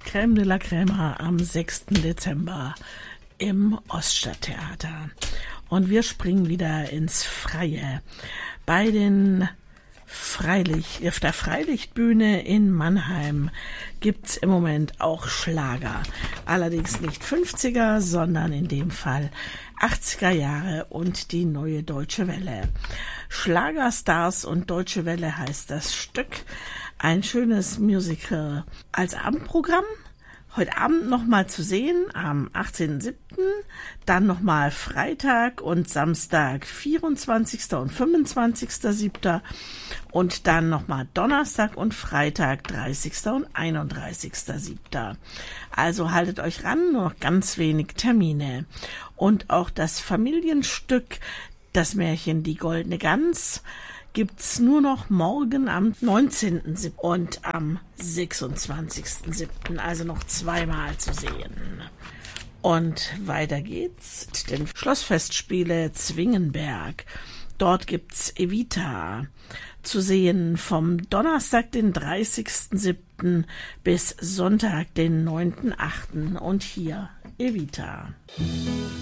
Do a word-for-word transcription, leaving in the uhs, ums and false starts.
Crème de la Crema am sechsten Dezember im Oststadttheater. Und wir springen wieder ins Freie. Bei den Freilicht, auf der Freilichtbühne in Mannheim gibt's im Moment auch Schlager. Allerdings nicht fünfziger, sondern in dem Fall achtziger Jahre und die Neue Deutsche Welle. Schlagerstars und Deutsche Welle heißt das Stück. Ein schönes Musical als Abendprogramm. Heute Abend nochmal zu sehen, am achtzehnten siebten Dann nochmal Freitag und Samstag, vierundzwanzigsten und fünfundzwanzigsten siebten Und dann nochmal Donnerstag und Freitag, dreißigsten und einunddreißigsten siebten Also haltet euch ran, nur noch ganz wenig Termine. Und auch das Familienstück, das Märchen Die Goldene Gans, gibt's nur noch morgen am neunzehnten siebten und am sechsundzwanzigsten siebten Also noch zweimal zu sehen. Und weiter geht's. Den Schlossfestspiele Zwingenberg. Dort gibt's Evita zu sehen vom Donnerstag, den dreißigsten siebten bis Sonntag, den neunten achten Und hier Evita.